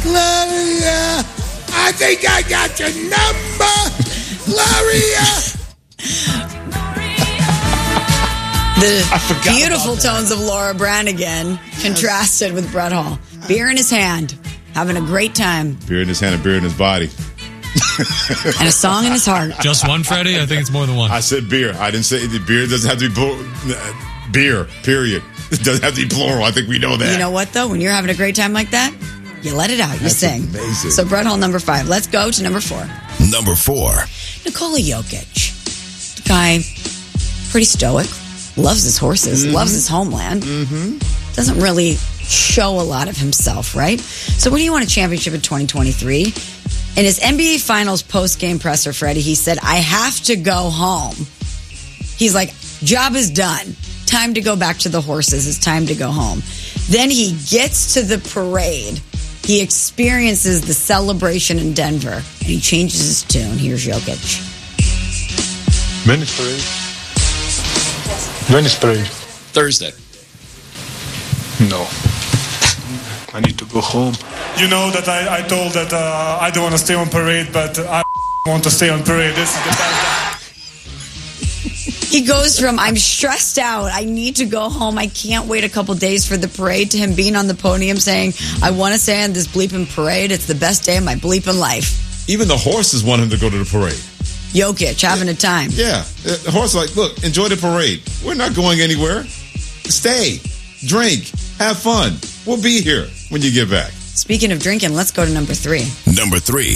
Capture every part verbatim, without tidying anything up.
Gloria, I think I got your number. Gloria. The beautiful tones of Laura Branigan contrasted with Brett Hall. Beer in his hand, having a great time. Beer in his hand and beer in his body. And a song in his heart. Just one, Freddie? I think it's more than one. I said beer. I didn't say the beer doesn't have to be bull- beer, period. It doesn't have to be plural. I think we know that. You know what, though? When you're having a great time like that, you let it out. You That's sing. amazing. So Brett Hall, number five. Let's go to number four. Number four. Nikola Jokic. The guy, pretty stoic. Loves his horses. Mm-hmm. Loves his homeland. Mm-hmm. Doesn't really show a lot of himself, right? So when he won a championship in twenty twenty-three, in his N B A Finals post-game presser, Freddie, he said, I have to go home. He's like, job is done. Time to go back to the horses. It's time to go home. Then he gets to the parade. He experiences the celebration in Denver, and he changes his tune. Here's Jokic. Venice parade. Venice parade. Thursday. No. I need to go home. You know that I, I told that uh, I don't want to stay on parade, but I want to stay on parade. This is the best. He goes from, I'm stressed out, I need to go home, I can't wait a couple days for the parade, to him being on the podium saying, I want to stay on this bleeping parade. It's the best day of my bleeping life. Even the horses want him to go to the parade. Jokic, having a time. Yeah. The horse like, look, enjoy the parade. We're not going anywhere. Stay, drink, have fun. We'll be here when you get back. Speaking of drinking, let's go to number three. Number three.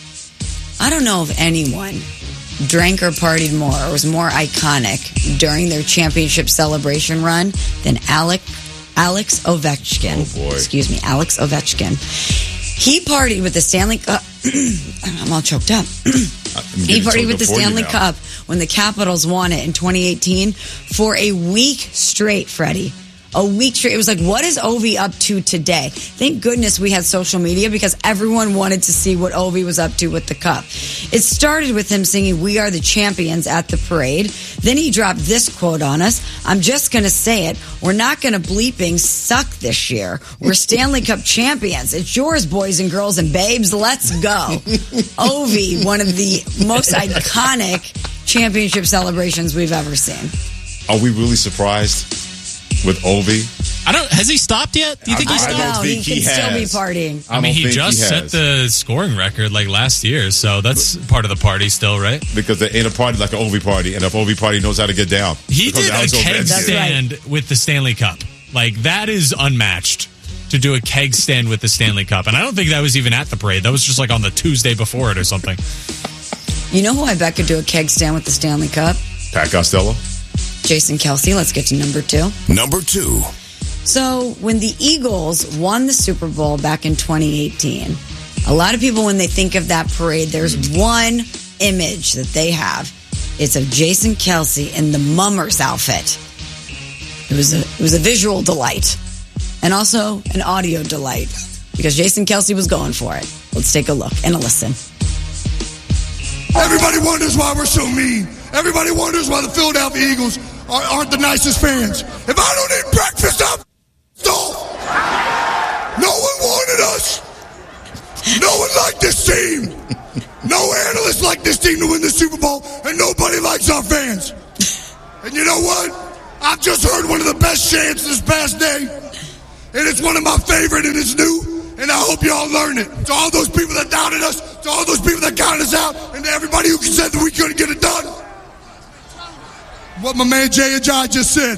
I don't know if anyone drank or partied more or was more iconic during their championship celebration run than Alec, Alex Ovechkin. Oh, boy. Excuse me, Alex Ovechkin. He partied with the Stanley Cup. I'm all choked up. He partied with the Stanley Cup when the Capitals won it in twenty eighteen for a week straight, Freddie. A week straight. It was like, what is Ovi up to today? Thank goodness we had social media because everyone wanted to see what Ovi was up to with the cup. It started with him singing, "We are the champions" at the parade. Then he dropped this quote on us. I'm just going to say it. We're not going to bleeping suck this year. We're Stanley Cup champions. It's yours, boys and girls and babes. Let's go. Ovi, one of the most iconic championship celebrations we've ever seen. Are we really surprised with Ovi? I don't. Has he stopped yet? Do you think I, he stopped? I don't No, think he he, can still has. be partying. I, I mean, don't he think just he set has. the scoring record like last year, so that's part of the party still, right? Because there ain't a party like an Ovi party, and if Ovi party knows how to get down. He Because did a Alex keg Ovechkin. stand with the Stanley Cup. Like, that is unmatched to do a keg stand with the Stanley Cup. And I don't think that was even at the parade. That was just like on the Tuesday before it or something. You know who I bet could do a keg stand with the Stanley Cup? Pat Costello. Jason Kelsey. Let's get to number two. Number two. So when the Eagles won the Super Bowl back in twenty eighteen, a lot of people, when they think of that parade, there's one image that they have. It's of Jason Kelsey in the Mummers outfit. It was a, it was a visual delight and also an audio delight because Jason Kelsey was going for it. Let's take a look and a listen. Everybody wonders why we're so mean. Everybody wonders why the Philadelphia Eagles aren't, aren't the nicest fans. If I don't eat breakfast, I'm off. No one wanted us. No one liked this team. No analyst liked this team to win the Super Bowl, and nobody likes our fans. And you know what? I've just heard one of the best chants this past day, and it's one of my favorite, and it's new, and I hope y'all learn it. To all those people that doubted us, to all those people that counted us out, and to everybody who said that we couldn't get it done. What my man Jay Ajay just said.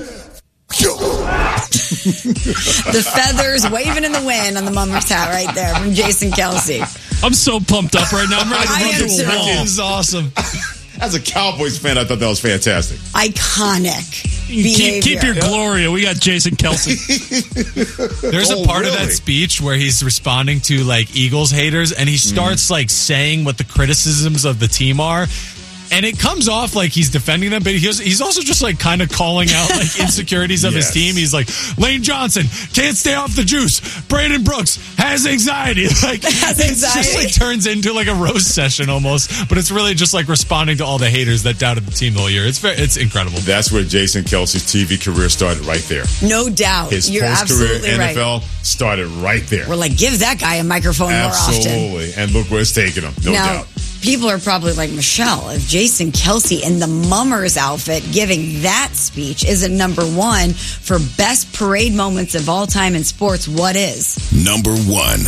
The feathers waving in the wind on the Mummers hat right there from Jason Kelsey. I'm so pumped up right now. I'm ready to I run am through a too. wall. This is awesome. As a Cowboys fan, I thought that was fantastic. Iconic Keep, behavior. keep your Gloria. We got Jason Kelsey. There's Oh, a part really? of that speech where he's responding to like Eagles haters, and he starts like saying what the criticisms of the team are. And it comes off like he's defending them, but he's, he's also just like kind of calling out like insecurities of Yes. his team. He's like, Lane Johnson can't stay off the juice. Brandon Brooks has anxiety. Like Has it's just anxiety. like turns into like a roast session almost, but it's really just like responding to all the haters that doubted the team the whole year. It's very, it's incredible. That's where Jason Kelsey's T V career started right there. No doubt. His You're post-career absolutely N right. F L started right there. We're like, give that guy a microphone more often. Absolutely. And look where it's taking him. No now, doubt. people are probably like, Michelle, if Jason Kelsey in the Mummers outfit giving that speech isn't number one for best parade moments of all time in sports, what is? Number one.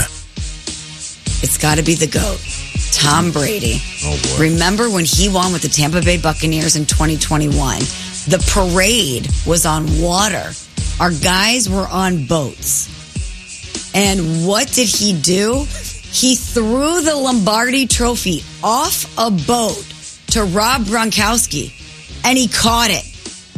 It's got to be the GOAT, Tom Brady. Oh, boy. Remember when he won with the Tampa Bay Buccaneers in twenty twenty-one? The parade was on water. Our guys were on boats. And what did he do? He threw the Lombardi trophy off a boat to Rob Gronkowski, and he caught it.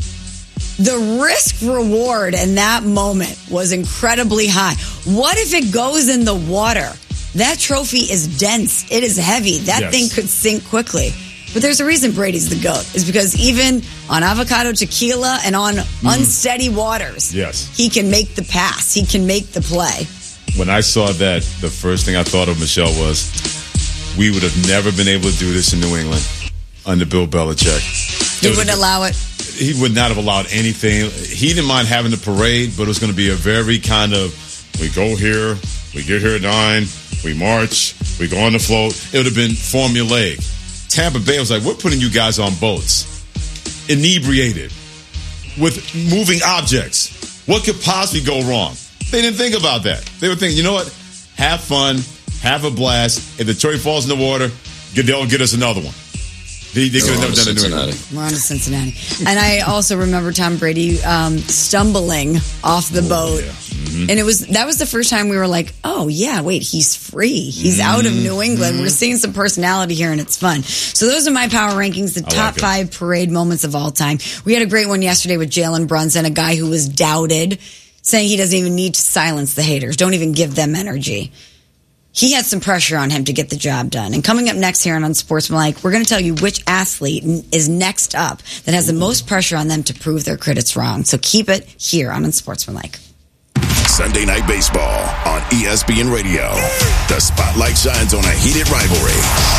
The risk reward in that moment was incredibly high. What if it goes in the water? That trophy is dense. It is heavy. That Yes. thing could sink quickly. But there's a reason Brady's the GOAT. Is because even on avocado tequila and on unsteady waters, Yes. he can make the pass. He can make the play. When I saw that, the first thing I thought of, Michelle, was we would have never been able to do this in New England under Bill Belichick. He It was- wouldn't allow it. He would not have allowed anything. He didn't mind having the parade, but it was going to be a very kind of, we go here, we get here at nine, we march, we go on the float. It would have been formulaic. Tampa Bay was like, we're putting you guys on boats, inebriated, with moving objects. What could possibly go wrong? They didn't think about that. They were thinking, you know what? Have fun, have a blast. If the trophy falls in the water, they'll get us another one. They, they could have never done it in New England. We're on to Cincinnati. And I also remember Tom Brady um, stumbling off the boat. yeah. Mm-hmm. And it was that was the first time we were like, oh, yeah, wait, he's free. He's out of New England. Mm-hmm. We're seeing some personality here, and it's fun. So those are my power rankings, the I top like it. five parade moments of all time. We had a great one yesterday with Jalen Brunson, a guy who was doubted, saying he doesn't even need to silence the haters. Don't even give them energy. He had some pressure on him to get the job done. And coming up next here on Unsportsmanlike, we're going to tell you which athlete is next up that has the most pressure on them to prove their critics wrong. So keep it here on Unsportsmanlike. Sunday Night Baseball on E S P N Radio. The spotlight shines on a heated rivalry.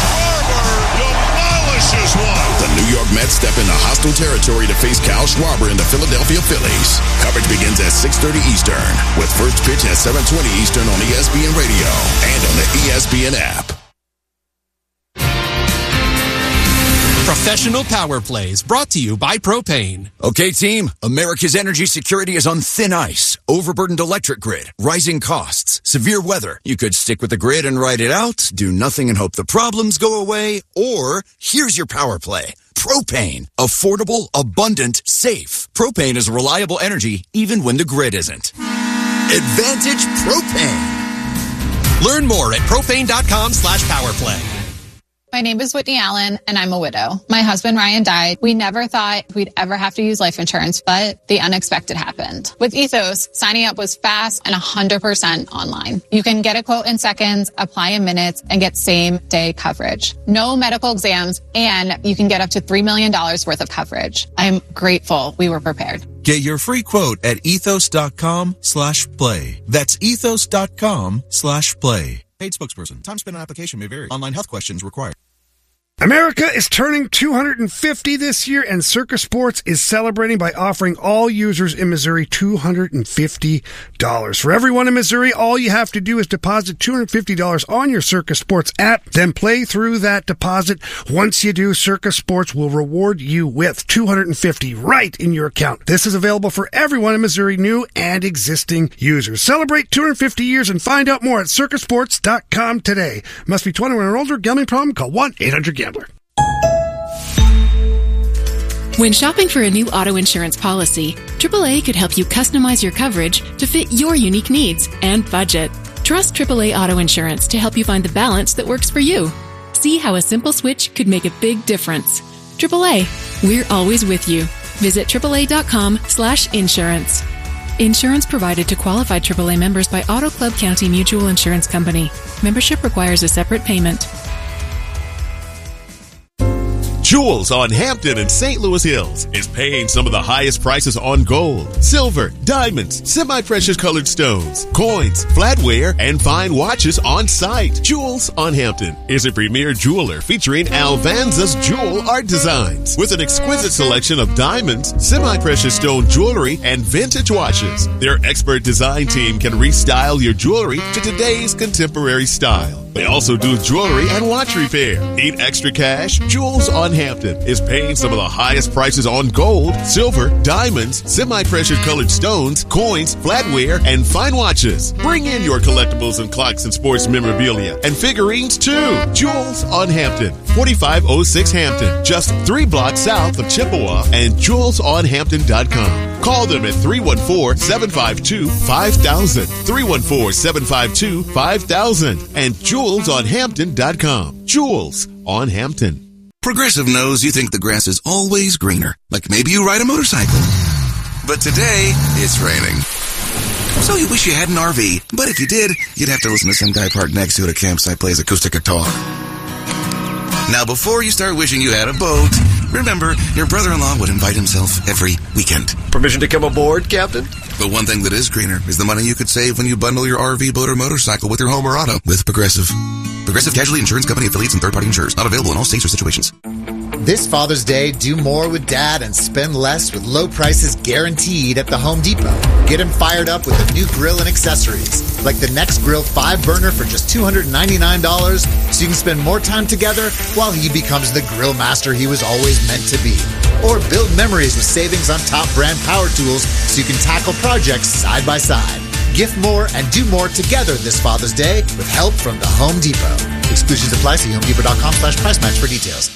Demolishes one. The New York Mets step into hostile territory to face Kyle Schwarber and the Philadelphia Phillies. Coverage begins at six thirty Eastern, with first pitch at seven twenty Eastern on E S P N Radio and on the E S P N app. Professional Power Plays brought to you by Propane. Okay, team, America's energy security is on thin ice. Overburdened electric grid, rising costs, severe weather. You could stick with the grid and ride it out, do nothing and hope the problems go away, or here's your power play. Propane. Affordable, abundant, safe. Propane is reliable energy even when the grid isn't. Advantage Propane. Learn more at propane.com slash powerplay. My name is Whitney Allen, and I'm a widow. My husband, Ryan, died. We never thought we'd ever have to use life insurance, but the unexpected happened. With Ethos, signing up was fast and one hundred percent online. You can get a quote in seconds, apply in minutes, and get same-day coverage. No medical exams, and you can get up to three million dollars worth of coverage. I'm grateful we were prepared. Get your free quote at ethos.com slash play. That's ethos.com slash play. Paid spokesperson. Time spent on application may vary. Online health questions required. America is turning two hundred fifty this year, and Circus Sports is celebrating by offering all users in Missouri two hundred fifty dollars. For everyone in Missouri, all you have to do is deposit two hundred fifty dollars on your Circus Sports app, then play through that deposit. Once you do, Circus Sports will reward you with two hundred fifty dollars right in your account. This is available for everyone in Missouri, new and existing users. Celebrate two hundred fifty years and find out more at circus sports dot com today. Must be twenty-one or older. Gambling problem? Call one eight hundred gambler. When shopping for a new auto insurance policy, triple A could help you customize your coverage to fit your unique needs and budget. Trust triple A Auto Insurance to help you find the balance that works for you. See how a simple switch could make a big difference. triple A, we're always with you. Visit triple A dot com slash insurance. Insurance provided to qualified triple A members by Auto Club County Mutual Insurance Company. Membership requires a separate payment. Jewels on Hampton and Saint Louis Hills is paying some of the highest prices on gold, silver, diamonds, semi-precious colored stones, coins, flatware, and fine watches on site. Jewels on Hampton is a premier jeweler featuring Alvanza's jewel art designs with an exquisite selection of diamonds, semi-precious stone jewelry, and vintage watches. Their expert design team can restyle your jewelry to today's contemporary style. They also do jewelry and watch repair. Need extra cash? Jewels on Hampton is paying some of the highest prices on gold, silver, diamonds, semi-precious colored stones, coins, flatware, and fine watches. Bring in your collectibles and clocks and sports memorabilia and figurines too. Jewels on Hampton, forty-five oh six Hampton, just three blocks south of Chippewa, and jewels on hampton dot com. Call them at three one four, seven five two, five thousand, three one four, seven five two, five thousand, and jewels on hampton dot com. Jewels on Hampton. Progressive knows you think the grass is always greener, like maybe you ride a motorcycle. But today, it's raining. So you wish you had an R V, but if you did, you'd have to listen to some guy parked next to you at a campsite plays acoustic guitar. Now, before you start wishing you had a boat, remember, your brother-in-law would invite himself every weekend. Permission to come aboard, Captain? But one thing that is greener is the money you could save when you bundle your R V, boat, or motorcycle with your home or auto with Progressive. Progressive Casualty Insurance Company affiliates and third-party insurers. Not available in all states or situations. This Father's Day, do more with Dad and spend less with low prices guaranteed at the Home Depot. Get him fired up with a new grill and accessories, like the Next Grill five burner for just two hundred ninety-nine dollars, so you can spend more time together while he becomes the grill master he was always meant to be. Or build memories with savings on top brand power tools so you can tackle projects side by side. Gift more and do more together this Father's Day with help from the Home Depot. Exclusions apply. See homedepot.com slash price match for details.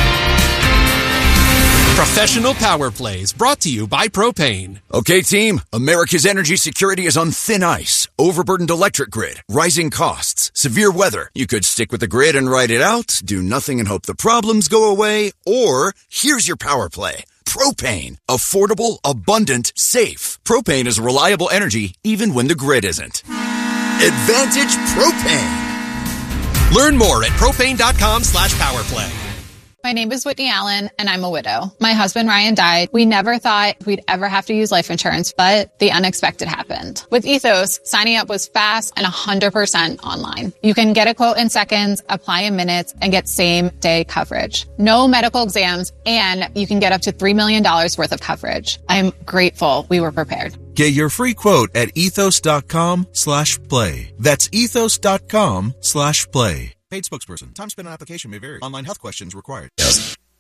Professional Power Plays brought to you by Propane. Okay, team, America's energy security is on thin ice. Overburdened electric grid, rising costs, severe weather. You could stick with the grid and ride it out, do nothing and hope the problems go away, or here's your power play. Propane. Affordable, abundant, safe. Propane is reliable energy even when the grid isn't. Advantage Propane. Learn more at propane.com slash powerplay. My name is Whitney Allen, and I'm a widow. My husband, Ryan, died. We never thought we'd ever have to use life insurance, but the unexpected happened. With Ethos, signing up was fast and one hundred percent online. You can get a quote in seconds, apply in minutes, and get same-day coverage. No medical exams, and you can get up to three million dollars worth of coverage. I'm grateful we were prepared. Get your free quote at ethos.com slash play. That's ethos.com slash play. Paid spokesperson. Time spent on application may vary. Online health questions required. Yes.